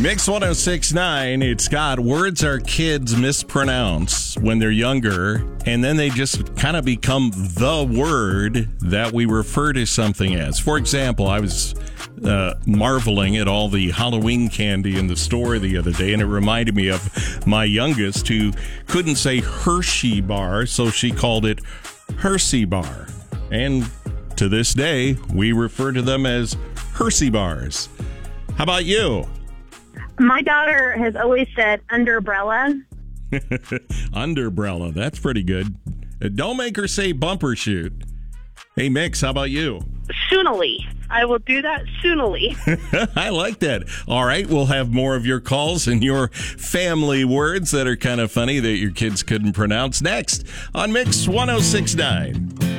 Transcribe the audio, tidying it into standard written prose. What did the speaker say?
Mix 106.9, it's got words our kids mispronounce when they're younger, and then they just kind of become the word that we refer to something as. For example, I was marveling at all the Halloween candy in the store the other day, and it reminded me of my youngest who couldn't say Hershey bar, so she called it Hershey bar. And to this day, we refer to them as Hershey bars. How about you? My daughter has always said underbrella. Underbrella, that's pretty good. Don't make her say bumper shoot. Hey, Mix, how about you? Soonily. I will do that soonily. I like that. All right, we'll have more of your calls and your family words that are kind of funny that your kids couldn't pronounce next on Mix 106.9.